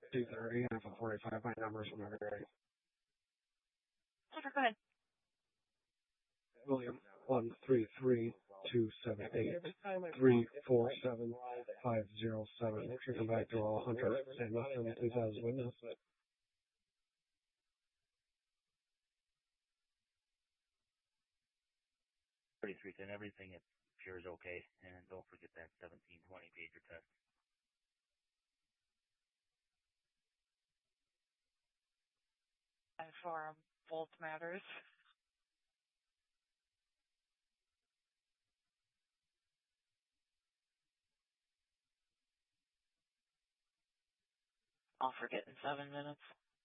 2:30 and for 45. My numbers whenever you're ready. Hunter, go ahead. William 133-278-347-507. Come back to all Hunter. St. Louis, please have his witness. And everything appears okay, and don't forget that 1720 pager test. And for volt matters. I'll forget in 7 minutes.